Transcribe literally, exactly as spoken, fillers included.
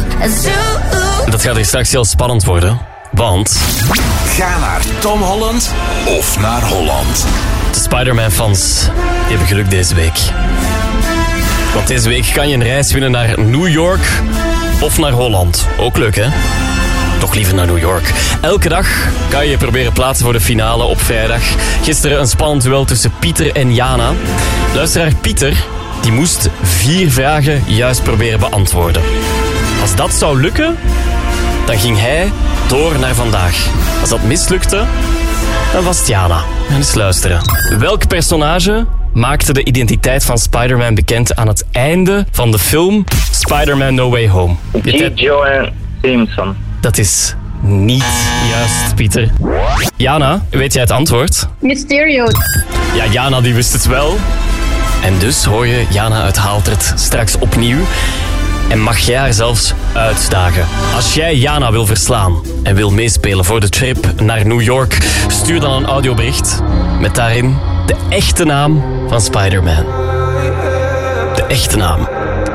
look a zoo. Dat gaat hier straks heel spannend worden, want... Ga naar Tom Holland of naar Holland. De Spider-Man-fans die hebben geluk deze week. Want deze week kan je een reis winnen naar New York of naar Holland. Ook leuk, hè? Toch liever naar New York. Elke dag kan je proberen plaatsen voor de finale op vrijdag. Gisteren een spannend duel tussen Pieter en Jana. Luisteraar Pieter, die moest vier vragen juist proberen beantwoorden. Als dat zou lukken, dan ging hij door naar vandaag. Als dat mislukte, dan was het Jana. En eens luisteren. Welk personage maakte de identiteit van Spider-Man bekend aan het einde van de film Spider-Man No Way Home? J. Jonah Jameson. Dat is niet juist, Pieter. Jana, weet jij het antwoord? Mysterio. Ja, Jana die wist het wel. En dus hoor je Jana uit Haaltert straks opnieuw. En mag jij haar zelfs uitdagen. Als jij Jana wil verslaan en wil meespelen voor de trip naar New York, stuur dan een audiobericht met daarin de echte naam van Spider-Man. De echte naam.